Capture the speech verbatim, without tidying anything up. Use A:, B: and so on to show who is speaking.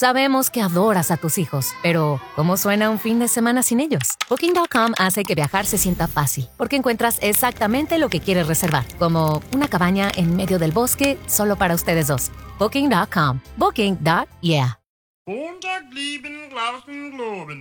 A: Sabemos que adoras a tus hijos, pero ¿cómo suena un fin de semana sin ellos? Booking punto com hace que viajar se sienta fácil, porque encuentras exactamente lo que quieres reservar, como una cabaña en medio del bosque solo para ustedes dos. Booking punto com. Booking. Yeah.
B: Montag lieben, Glauben, Globen.